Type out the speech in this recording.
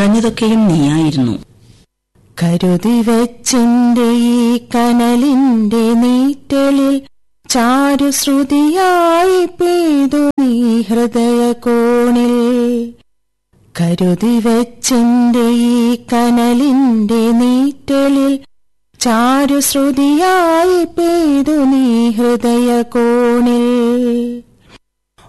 പറഞ്ഞതൊക്കെയും നീയായിരുന്നു. കരുതി വെച്ചിന്റെ ഈ കനലിന്റെ നീറ്റലിൽ ചാരുശ്രുതിയായി പെയ്തു നീ ഹൃദയകോണിൽ. കരുതി വെച്ചിന്റെ ഈ കനലിന്റെ നീറ്റലിൽ ചാരുശ്രുതിയായി പെയ്തു നീ ഹൃദയകോണിൽ.